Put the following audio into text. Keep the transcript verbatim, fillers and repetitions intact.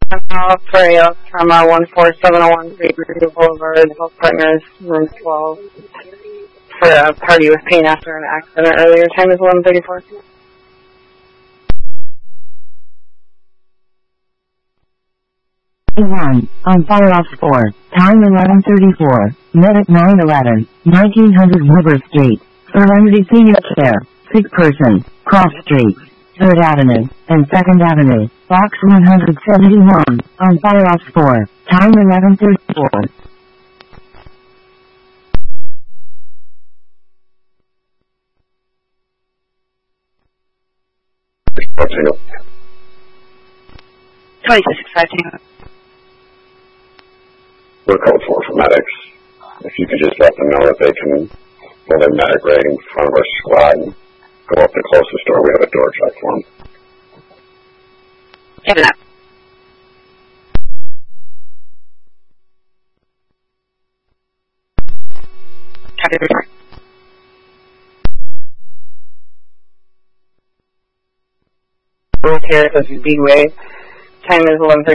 Uh, Freya from uh, one four seven oh one Bakery Boulevard, Health Partners, room twelve, for a party with pain after an accident earlier. Time is eleven thirty-four. one, on fire off four, time eleven thirty-four, medic nine eleven, nineteen hundred River Street, Serenity Senior Care, sick person, cross streets, third Avenue, and second Avenue, box one seventy-one, on fire off four, time eleven thirty-four. twenty-six fifteen. We're code four for medics. If you could just let them know that they can pull their medic rating in front of our squad and go up the closest door. We have a door check for them. Yeah. Copy the report. Here, this is B-Way. Time is eleven thirty.